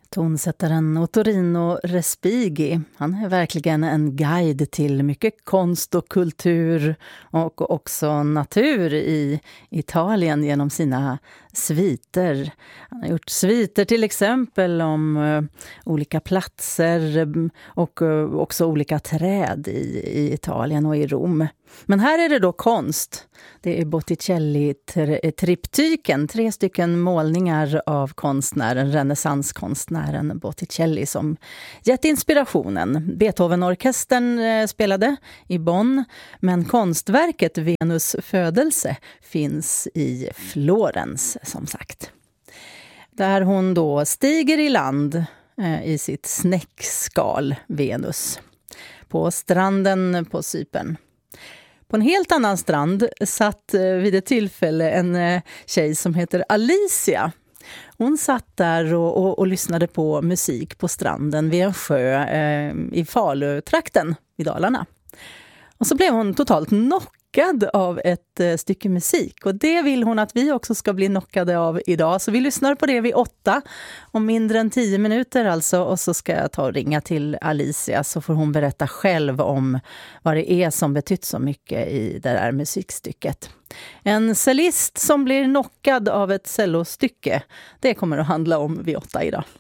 Tonsättaren Ottorino Respighi, han är verkligen en guide till mycket konst och kultur och också natur i Italien genom sina sviter. Han har gjort sviter till exempel om olika platser och också olika träd i Italien och i Rom. Men här är det då konst. Det är Botticelli-triptyken, 3 stycken målningar av konstnären, renässanskonstnären Botticelli som gett inspirationen. Beethoven-orkestern spelade i Bonn, men konstverket Venus födelse finns i Florens som sagt. Där hon då stiger i land i sitt snäckskal Venus på stranden på Cypern. På en helt annan strand satt vid ett tillfälle en tjej som heter Alicia. Hon satt där och lyssnade på musik på stranden vid en sjö i Falutrakten i Dalarna. Och så blev hon totalt knockad av ett stycke musik. Och det vill hon att vi också ska bli knockade av idag. Så vi lyssnar på det vid 8, om mindre än 10 minuter alltså. Och så ska jag ta och ringa till Alicia så får hon berätta själv om vad det är som betytt så mycket i det där musikstycket. En cellist som blir knockad av ett cellostycke, det kommer att handla om vid 8 idag.